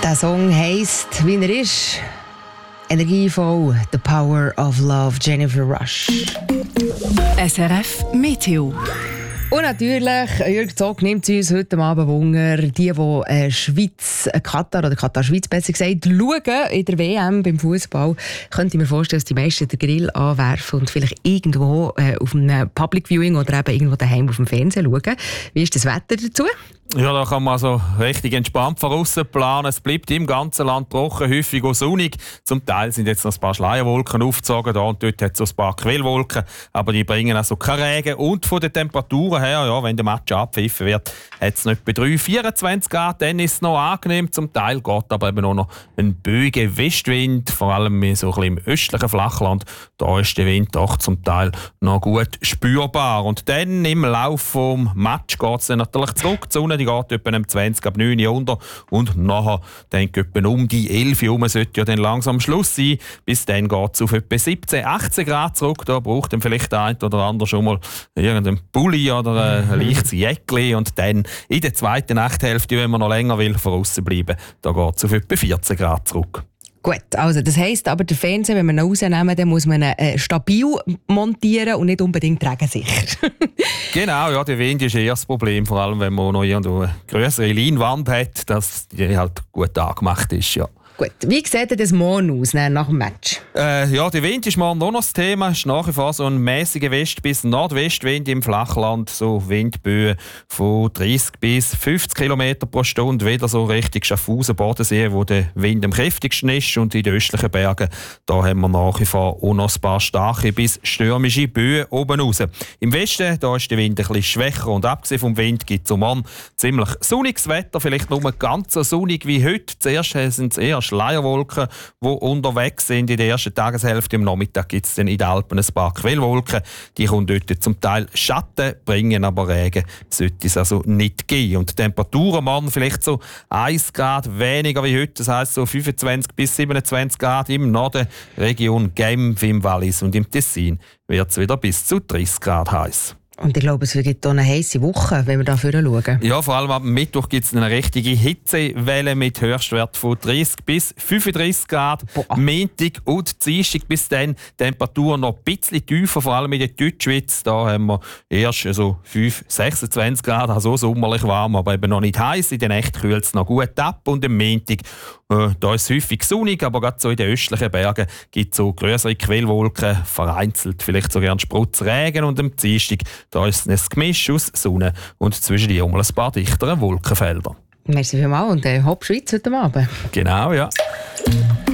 Der Song heisst, wie er ist, energievoll, «The Power of Love», Jennifer Rush. SRF Meteo. Und natürlich, Jürg Zog nimmt uns heute Abend Wunder, die Schweiz, Katar oder Katar-Schweiz besser gesagt, schauen in der WM beim Fußball. Könnte ich mir vorstellen, dass die meisten den Grill anwerfen und vielleicht irgendwo auf einem Public Viewing oder eben irgendwo daheim auf dem Fernsehen schauen. Wie ist das Wetter dazu? Ja, da kann man so richtig entspannt von aussen planen. Es bleibt im ganzen Land trocken, häufig auch sonnig. Zum Teil sind jetzt noch ein paar Schleierwolken aufgezogen, da und dort hat es so ein paar Quellwolken, aber die bringen also keinen Regen. Und von den Temperaturen her, ja, wenn der Match abpfiffen wird, hat es nicht bei 24 Grad, dann ist es noch angenehm. Zum Teil geht aber eben auch noch ein böiger Westwind, vor allem so ein bisschen im östlichen Flachland. Da ist der Wind doch zum Teil noch gut spürbar. Und dann im Laufe des Match geht es dann natürlich zurück. Die Sonne die geht etwa um 20 ab 9 Uhr unter und nachher denke ich, etwa um die 11 Uhr herum sollte ja dann langsam Schluss sein. Bis dann geht es auf etwa 17, 18 Grad zurück. Da braucht dann vielleicht der eine oder andere schon mal irgendeinen Pulli oder ein leichtes Jäckli. Und dann in der zweiten Nachthälfte, wenn man noch länger will, von aussen bleiben, da geht es auf etwa 14 Grad zurück. Gut, also das heisst aber, der Fernseher, wenn wir ihn rausnehmen, dann muss man ihn stabil montieren und nicht unbedingt regensicher. Genau, ja, der Wind ist eher das Problem, vor allem wenn man noch irgendwo eine grössere Leinwand hat, dass die halt gut angemacht ist, ja. Gut, wie sieht das morgen aus, nach dem Match? Ja, der Wind ist morgen noch das Thema. Es ist nach wie vor so ein mäßiger West- bis Nordwestwind im Flachland. So Windböen von 30 bis 50 km pro Stunde. Wieder so Richtung Schaffhausen, Bodensee, wo der Wind am kräftigsten ist. Und in den östlichen Bergen da haben wir nach wie vor auch noch ein paar starke bis stürmische Böen oben raus. Im Westen da ist der Wind ein bisschen schwächer. Und abgesehen vom Wind gibt es morgen ziemlich sonniges Wetter. Vielleicht nur ganz so sonnig wie heute. Zuerst sind es eher Schleierwolken, die unterwegs sind. In der ersten Tageshälfte am Nachmittag gibt es dann in den Alpen ein paar Quellwolken. Die kommen dort zum Teil Schatten, bringen aber Regen. Sollte es also nicht geben. Und die Temperaturen morgen vielleicht so 1 Grad weniger wie heute. Das heisst so 25 bis 27 Grad im Norden, Region Genf, im Wallis und im Tessin wird es wieder bis zu 30 Grad heiß. Und ich glaube, es wird eine heisse Woche, wenn wir da vorne schauen. Ja, vor allem am Mittwoch gibt es eine richtige Hitzewelle mit Höchstwert von 30 bis 35 Grad. Montag und Dienstag bis dann Temperaturen noch ein bisschen tiefer, vor allem in der Deutschschweiz. Da haben wir erst so 26 Grad, also sommerlich warm, aber eben noch nicht heiß. In der Nacht kühlt es noch gut ab. Und am Montag, da ist es häufig sonnig, aber gerade so in den östlichen Bergen gibt es so größere Quellwolken, vereinzelt vielleicht sogar einen Sprotzregen. Und am Dienstag da ist es ein Gemisch aus Sonne und zwischen die ein paar dichteren Wolkenfelder. Merci vielmals und Hopp Schweiz heute Abend. Genau, ja.